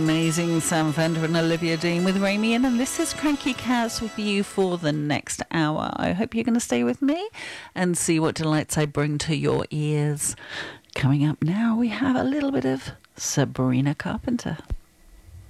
Amazing Sam Fender and Olivia Dean with Ramian, and this is Cranky Cats with you for the next hour. I hope you're going to stay with me and see what delights I bring to your ears. Coming up now, we have a little bit of Sabrina Carpenter.